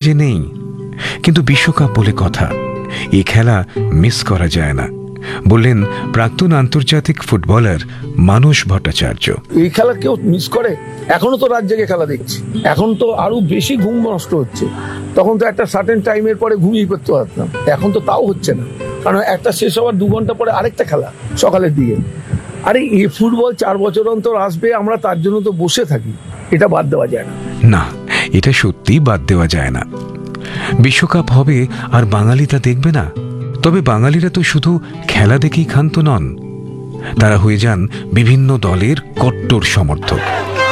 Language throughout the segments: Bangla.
যে নেই, কিন্তু বিশ্বকাপ বলে কথা, এই খেলা মিস করা যায় না, বললেন প্রাক্তন আন্তর্জাতিক ফুটবলার মানস ভট্টাচার্য। এই খেলা কেউ মিস করে? এখনো তো রাত জেগে খেলা দেখছি, এখন তো আরো বেশি ঘুম নষ্ট হচ্ছে। তখন তো একটা সার্টেন টাইমের পরে ঘুমিয়ে করতে পারতাম, এখন তো তাও হচ্ছে না, কারণ একটা শেষ হওয়ার 2 ঘন্টা পরে আরেকটা খেলা সকালের দিকে। আরে এই ফুটবল 4 বছর অন্তর আসবে, আমরা তার জন্য তো বসে থাকি, এটা বাদ দেওয়া যায় না। না, এটা সত্যি বাদ দেওয়া যায় না। বিশ্বকাপ হবে আর বাঙালি তা দেখবে না? তবে বাঙালিরা তো শুধু খেলা দেখেই ক্ষান্ত নন, তারা হয়ে যান বিভিন্ন দলের কট্টর সমর্থক।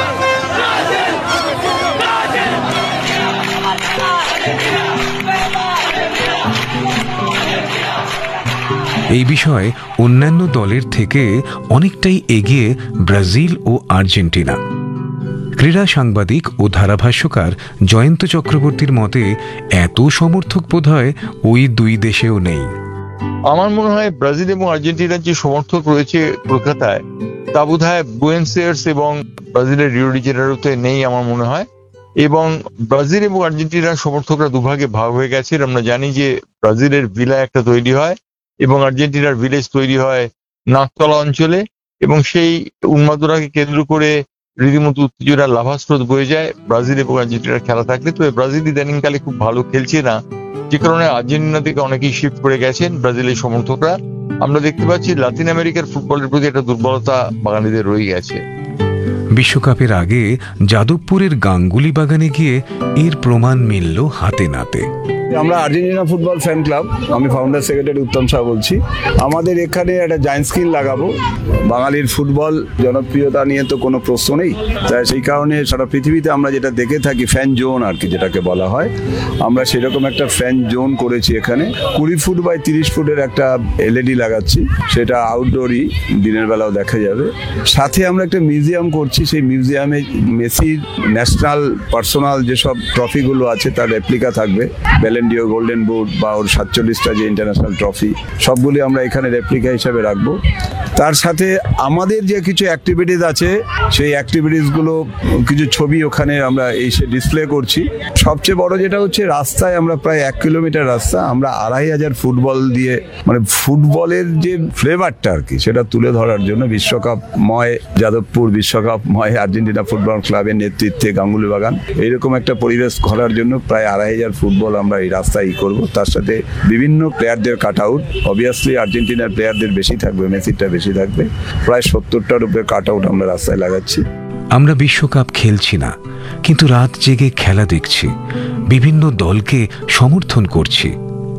এই বিষয়ে অন্যান্য দলের থেকে অনেকটাই এগিয়ে ব্রাজিল ও আর্জেন্টিনা। ক্রীড়া সাংবাদিক ও ধারাভাষ্যকার জয়ন্ত চক্রবর্তীর মতে এত সমর্থক বোধহয় ওই দুই দেশেও নেই। আমার মনে হয় ব্রাজিল এবং আর্জেন্টিনার যে সমর্থক রয়েছে কলকাতায়, তা বোধহয় বুয়েনোস আয়ার্স এবং ব্রাজিলের রিও ডি জেনেরোতে নেই আমার মনে হয়। এবং ব্রাজিল এবং আর্জেন্টিনার সমর্থকরা দুভাগে ভাগ হয়ে গেছে। আমরা জানি যে ব্রাজিলের ভিলা একটা তৈরি হয় এবং আর্জেন্টিনার ভিলেজ তৈরি হয় নাকতলা অঞ্চলে, এবং সেই উন্মাদনাকে কেন্দ্র করে রীতিমতো উত্তেজনার লাভাস্রোত বয়ে যায় ব্রাজিল এবং আর্জেন্টিনার খেলা থাকলে। তবে ব্রাজিল ইদানিংকালে খুব ভালো খেলছে না, যে কারণে আর্জেন্টিনা থেকে অনেকেই শিফট করে গেছেন ব্রাজিলের সমর্থকরা। আমরা দেখতে পাচ্ছি লাতিন আমেরিকার ফুটবলের প্রতি একটা দুর্বলতা বাঙালিদের রয়ে গেছে। বিশ্বকাপের আগে যাদবপুরের গাঙ্গুলি বাগানে গিয়ে এর প্রমাণ মিলল হাতে নাতে। আমরা আর্জেন্টিনা ফুটবল ফ্যান ক্লাব, আমি ফাউন্ডার সেক্রেটারি উত্তম শাহ বলছি। আমাদের এখানে একটা জায়ান্ট স্ক্রিন লাগাবো। বাঙালির ফুটবল জনপ্রিয়তা নিয়ে তো কোনো প্রশ্ন নেই, তাই সেই কারণে সারা পৃথিবীতে আমরা যেটা দেখে থাকি ফ্যান জোন আর কি, যেটাকে বলা হয়, আমরা সেরকম একটা ফ্যান জোন করেছি এখানে। 20 ফুট বাই 30 ফুটের একটা এলইডি লাগাচ্ছি, সেটা আউটডোরই, দিনের বেলাও দেখা যাবে। সাথে আমরা একটা মিউজিয়াম করছি, সেই মিউজিয়ামে মেসির ন্যাশনাল পার্সোনাল যেসব ট্রফিগুলো আছে তার রেপ্লিকা থাকবে, ব্যালেন্ডিও, গোল্ডেন বুট বা ওর 47টা যে ইন্টারন্যাশনাল ট্রফি, সবগুলি আমরা এখানে রেপ্লিকা হিসাবে রাখবো। তার সাথে আমাদের যে কিছু অ্যাক্টিভিটিস আছে, সেই অ্যাক্টিভিটিসগুলো কিছু ছবি ওখানে আমরা এসে ডিসপ্লে করছি। সবচেয়ে বড় যেটা হচ্ছে রাস্তায়, আমরা প্রায় 1 কিলোমিটার রাস্তা আমরা 2500 ফুটবল দিয়ে, মানে ফুটবলের যে ফ্লেভারটা আর কি, সেটা তুলে ধরার জন্য বিশ্বকাপময় যাদবপুর, বিশ্বকাপময় আর্জেন্টিনা ফুটবল ক্লাবের নেতৃত্বে গাঙ্গুলি বাগান, এইরকম একটা পরিবেশ করার জন্য প্রায় 2500 ফুটবল আমরা এই রাস্তায় করব। তার সাথে বিভিন্ন প্লেয়ারদের কাট আউট, অবভিয়াসলি আর্জেন্টিনার প্লেয়ারদের বেশি থাকবে, মেসিটা বেশি থাকবে, প্রায় 70টার উপরে কাট আউট আমরা রাস্তায় লাগাচ্ছি। আমরা বিশ্বকাপ খেলছি না, কিন্তু রাত জেগে খেলা দেখছি, বিভিন্ন দলকে সমর্থন করছি।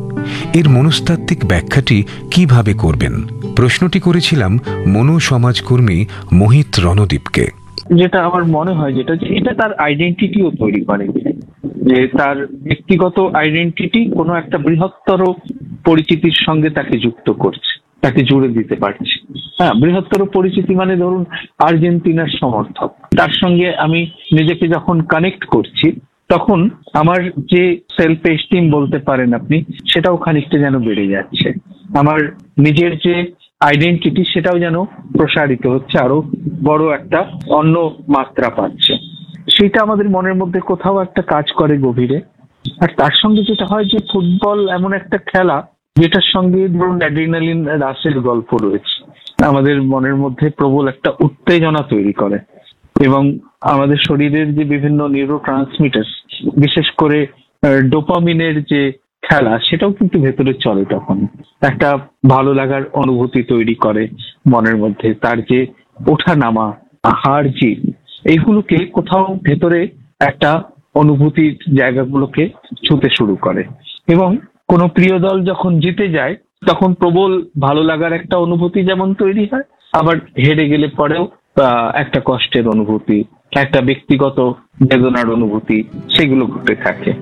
এর মনস্তাত্ত্বিক ব্যাখ্যাটি কিভাবে করবেন, প্রশ্নটি করেছিলাম মনোসমাজকর্মী মোহিত রণদীপকে। যেটা আমার মনে হয় যেটা, যে এটা তার আইডেন্টিটিও তৈরি করে, যে তার ব্যক্তিগত আইডেন্টিটি কোনো একটা বৃহত্তর পরিচিতির সঙ্গে তাকে যুক্ত করছে, তাকে জুড়ে দিতে পারছে। হ্যাঁ, বৃহত্তর পরিচিতি মানে ধরুন আর্জেন্টিনার সমর্থক, তার সঙ্গে আমি নিজেকে যখন কানেক্ট করছি, তখন আমার যে সেলফ এস্টিম বলতে পারেন আপনি, সেটাও খানিকটা যেন বেড়ে যাচ্ছে। আমার নিজের যে আইডেন্টিটি, সেটাও যেন প্রসারিত হচ্ছে, আরো বড় একটা অন্য মাত্রা পাচ্ছে। সেটা আমাদের মনের মধ্যে কোথাও একটা কাজ করে গভীরে। আর তার সঙ্গে যেটা হয় যে ফুটবল এমন একটা খেলা যেটার সঙ্গে ধরুন অ্যাড্রিনালিন রাশের গল্প রয়েছে, আমাদের মনের মধ্যে প্রবল একটা উত্তেজনা তৈরি করে, এবং আমাদের শরীরের যে বিভিন্ন নিউরো ট্রান্সমিটার, বিশেষ করে ডোপামিনের যে খেলা, সেটাও কিন্তু ভেতরে চলে। তখন একটা ভালো লাগার অনুভূতি তৈরি করে মনের মধ্যে, তার যে ওঠা নামা, হার জিত, এইগুলোকে কোথাও ভেতরে একটা অনুভূতির জায়গাগুলোকে ছুঁতে শুরু করে। এবং কোনো প্রিয় দল যখন জিতে যায়, তখন প্রবল ভালো লাগার একটা অনুভূতি যেমন তৈরি হয়, আবার হেরে গেলে পরেও একটা কষ্টের অনুভূতি, একটা ব্যক্তিগত বেদনার অনুভূতি, সেগুলো ঘটে থাকে।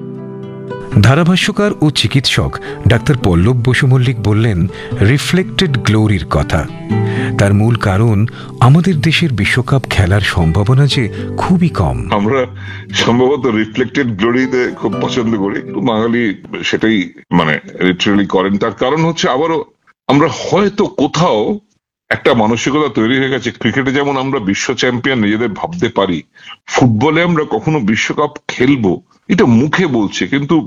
ধারাভাষ্যকার ও চিকিৎসক ডাক্তার পল্লব বসু মল্লিক বললেন রিফ্লেক্টেড গ্লোরির কথা। তার মূল কারণ আমাদের দেশের বিশ্বকাপ খেলার সম্ভাবনা যে খুবই কম। আমরা সম্ভবত রিফ্লেক্টেড গ্লোরিতে খুব পছন্দ করি, বাঙালি সেটাই মানে লিটারালি করেন। তার কারণ হচ্ছে আবারও আমরা হয়তো কোথাও একটা মানসিকতা তৈরি হয়ে গেছে, ক্রিকেটে যেমন আমরা বিশ্ব চ্যাম্পিয়ন নিজেদের ভাবতে পারি, ফুটবলে আমরা কখনো বিশ্বকাপ খেলবো এটা মুখে বলছে, কিন্তু